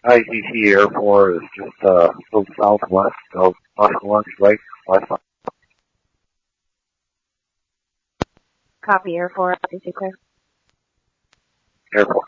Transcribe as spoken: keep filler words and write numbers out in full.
I T C Airport is just uh, a little southwest of Muskellunge Lake, west of Copy, Air four, I T C clear. Airport.